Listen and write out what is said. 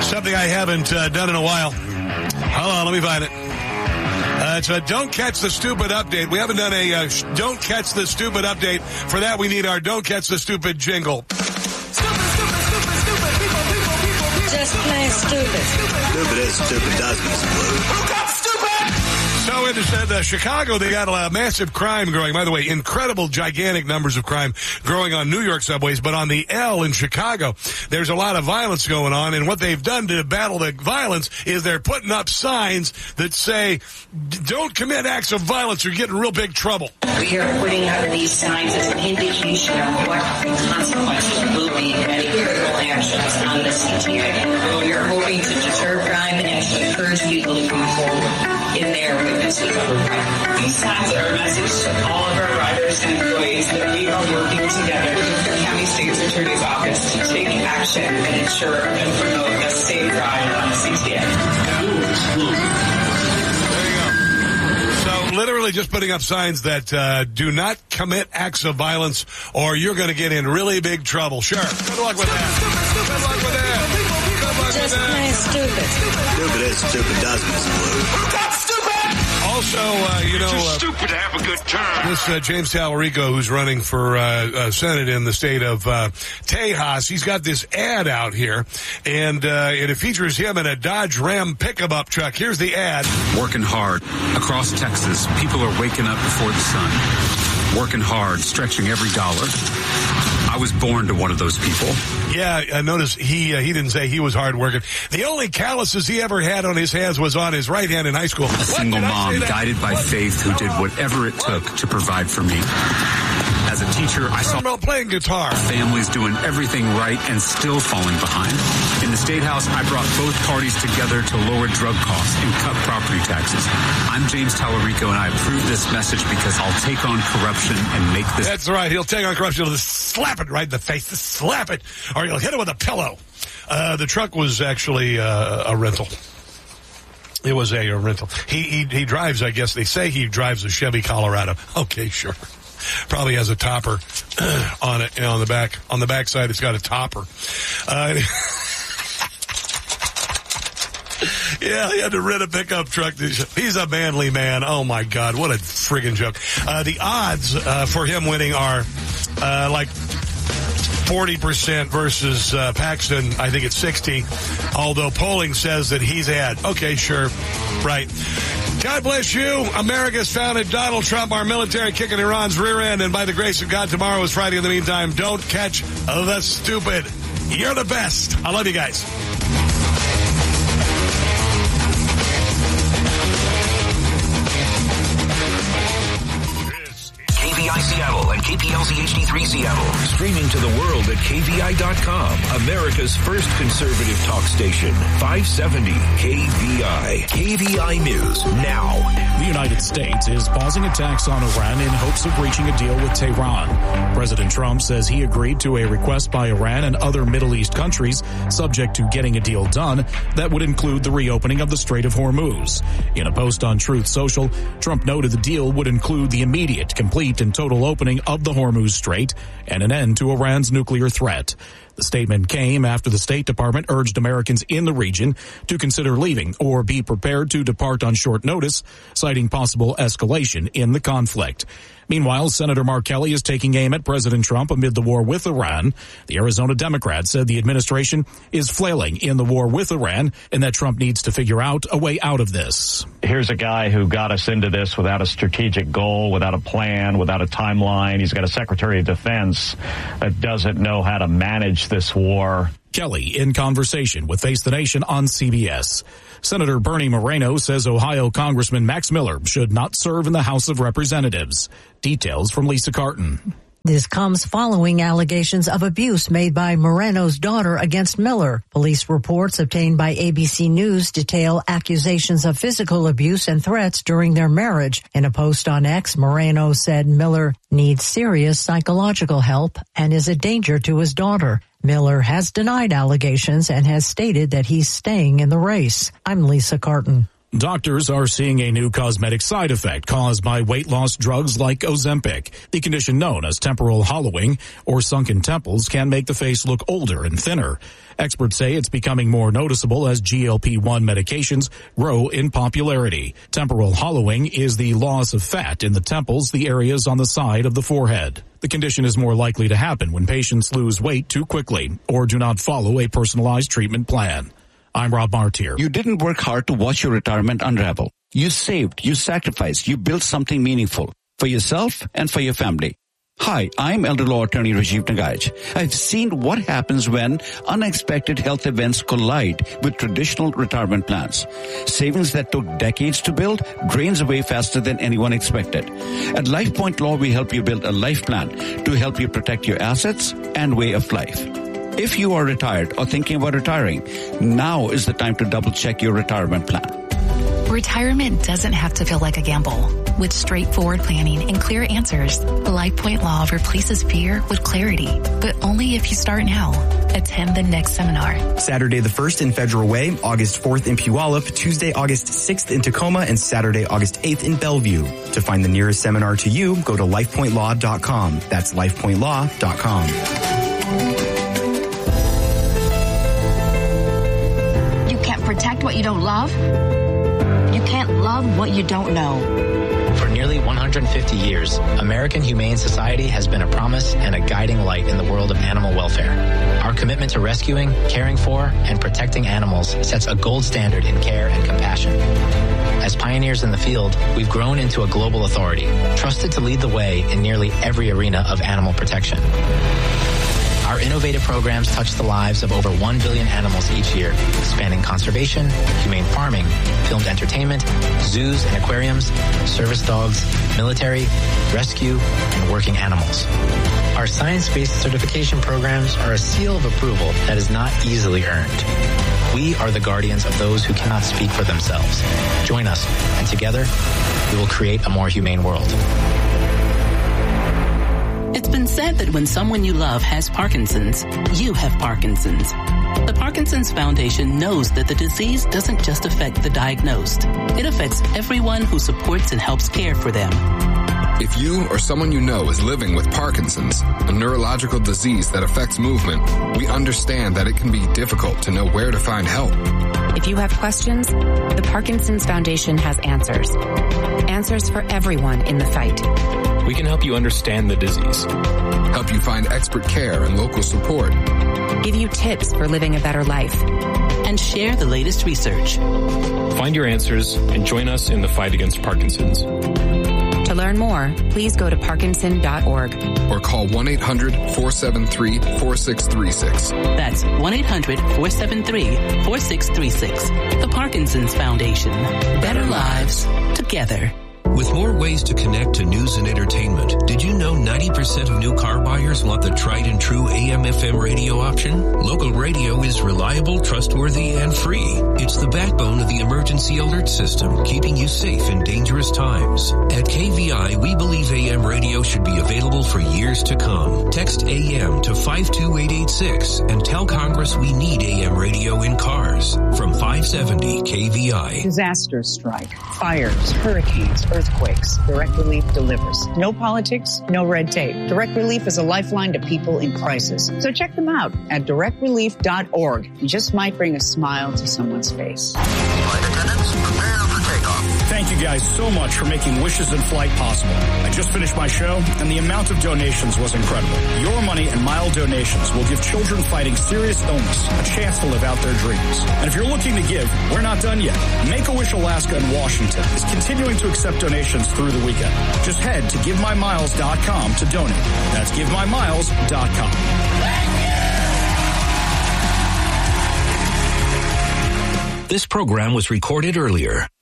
Something I haven't done in a while. Hold on, let me find it. It's a Don't Catch the Stupid update. We haven't done a Don't Catch the Stupid update. For that, we need our Don't Catch the Stupid jingle. Just plain stupid. Stupid is, stupid does, Miss Blue. Who got stupid? So in Chicago, they got a massive crime growing. By the way, incredible, gigantic numbers of crime growing on New York subways. But on the L in Chicago, there's a lot of violence going on. And what they've done to battle the violence is they're putting up signs that say, don't commit acts of violence or get in real big trouble. We are putting up these signs as an indication of what the consequences will be of any criminal actions on the CTA. We are hoping to deter crime and to encourage people to come forward in their witnesses. These signs are a message to all of our riders and employees that we are working together with the County State's Attorney's Office to take action and ensure and promote a safe ride on the CTA. Literally just putting up signs that do not commit acts of violence or you're going to get in really big trouble. Sure. Good luck with that. Good luck with that. Just plain stupid. Stupid is, stupid does, Miss Blue. Who got stupid? Also, stupid to have a good time. This James Talarico, who's running for Senate in the state of Tejas, he's got this ad out here, and it features him in a Dodge Ram pickup truck. Here's the ad. Working hard. Across Texas, people are waking up before the sun. Working hard, stretching every dollar. I was born to one of those people. Yeah, notice he didn't say he was hard working. The only calluses he ever had on his hands was on his right hand in high school. A single mom guided by faith who did whatever it took to provide for me. As a teacher, I saw playing guitar. Families doing everything right and still falling behind. In the State House, I brought both parties together to lower drug costs and cut property taxes. I'm James Talarico, and I approve this message because I'll take on corruption and make this... That's right. He'll take on corruption. He'll just slap it right in the face. Just slap it. Or he'll hit it with a pillow. The truck was actually a rental. It was a rental. He drives, I guess. They say he drives a Chevy Colorado. Okay, sure. Probably has a topper on it, on the back. On the back side, it's got a topper. Yeah, he had to rent a pickup truck. He's a manly man. Oh, my God. What a friggin' joke. The odds for him winning are like 40% versus Paxton. I think it's 60, although polling says that he's ahead. Okay, sure. Right. God bless you. America's founded Donald Trump, our military kicking Iran's rear end. And by the grace of God, tomorrow is Friday. In the meantime, don't catch the stupid. You're the best. I love you guys. KVI Seattle and KPLZ HD3 Seattle. Streaming to the world at KVI.com. America's first conservative talk station. 570 KVI. KVI News now. The United States is pausing attacks on Iran in hopes of reaching a deal with Tehran. President Trump says he agreed to a request by Iran and other Middle East countries, subject to getting a deal done, that would include the reopening of the Strait of Hormuz. In a post on Truth Social, Trump noted the deal would include the immediate, complete, and total opening of the Hormuz Strait and an end to Iran's nuclear threat. The statement came after the State Department urged Americans in the region to consider leaving or be prepared to depart on short notice, citing possible escalation in the conflict. Meanwhile, Senator Mark Kelly is taking aim at President Trump amid the war with Iran. The Arizona Democrat said the administration is flailing in the war with Iran and that Trump needs to figure out a way out of this. Here's a guy who got us into this without a strategic goal, without a plan, without a timeline. He's got a Secretary of Defense that doesn't know how to manage this war. Kelly in conversation with Face the Nation on CBS. Senator Bernie Moreno says Ohio Congressman Max Miller should not serve in the House of Representatives. Details from Lisa Carton. This comes following allegations of abuse made by Moreno's daughter against Miller. Police reports obtained by ABC News detail accusations of physical abuse and threats during their marriage. In a post on X, Moreno said Miller needs serious psychological help and is a danger to his daughter. Miller has denied allegations and has stated that he's staying in the race. I'm Lisa Carton. Doctors are seeing a new cosmetic side effect caused by weight loss drugs like Ozempic. The condition known as temporal hollowing or sunken temples can make the face look older and thinner. Experts say it's becoming more noticeable as GLP-1 medications grow in popularity. Temporal hollowing is the loss of fat in the temples, the areas on the side of the forehead. The condition is more likely to happen when patients lose weight too quickly or do not follow a personalized treatment plan. I'm Rob Martier. You didn't work hard to watch your retirement unravel. You saved, you sacrificed, you built something meaningful for yourself and for your family. Hi, I'm elder law attorney Rajiv Nagaich. I've seen what happens when unexpected health events collide with traditional retirement plans. Savings that took decades to build drains away faster than anyone expected. At LifePoint Law, we help you build a life plan to help you protect your assets and way of life. If you are retired or thinking about retiring, now is the time to double-check your retirement plan. Retirement doesn't have to feel like a gamble. With straightforward planning and clear answers, LifePoint Law replaces fear with clarity, but only if you start now. Attend the next seminar. Saturday the 1st in Federal Way, August 4th in Puyallup, Tuesday, August 6th in Tacoma, and Saturday, August 8th in Bellevue. To find the nearest seminar to you, go to lifepointlaw.com. That's lifepointlaw.com. Protect what you don't love. You can't love what you don't know. For nearly 150 years, American Humane Society has been a promise and a guiding light in the world of animal welfare. Our commitment to rescuing, caring for, and protecting animals sets a gold standard in care and compassion. As pioneers in the field, we've grown into a global authority, trusted to lead the way in nearly every arena of animal protection. Our innovative programs touch the lives of over 1 billion animals each year, spanning conservation, humane farming, filmed entertainment, zoos and aquariums, service dogs, military, rescue, and working animals. Our science-based certification programs are a seal of approval that is not easily earned. We are the guardians of those who cannot speak for themselves. Join us, and together, we will create a more humane world. It's been said that when someone you love has Parkinson's, you have Parkinson's. The Parkinson's Foundation knows that the disease doesn't just affect the diagnosed. It affects everyone who supports and helps care for them. If you or someone you know is living with Parkinson's, a neurological disease that affects movement, we understand that it can be difficult to know where to find help. If you have questions, the Parkinson's Foundation has answers. Answers for everyone in the fight. We can help you understand the disease, help you find expert care and local support, give you tips for living a better life, and share the latest research. Find your answers and join us in the fight against Parkinson's. To learn more, please go to parkinson.org or call 1-800-473-4636. That's 1-800-473-4636. The Parkinson's Foundation. Better lives together. With more ways to connect to news and entertainment, did you know 90% of new car buyers want the tried and true AM/FM radio option? Local radio is reliable, trustworthy, and free. It's the backbone of the emergency alert system, keeping you safe in dangerous times. At KVI, we believe AM radio should be available for years to come. Text AM to 52886 and tell Congress we need AM radio in cars. From 570 KVI. Disasters strike, fires, hurricanes, earthquakes. Direct Relief delivers. No politics, no red tape. Direct Relief is a lifeline to people in crisis. So check them out at directrelief.org. You just might bring a smile to someone's face. Flight attendants, prepare for takeoff. Thank you guys so much for making Wishes in Flight possible. I just finished my show, and the amount of donations was incredible. Your money and mild donations will give children fighting serious illness a chance to live out their dreams. And if you're looking to give, we're not done yet. Make-A-Wish Alaska and Washington is continuing to accept donations through the weekend. Just head to GiveMyMiles.com to donate. That's GiveMyMiles.com. This program was recorded earlier.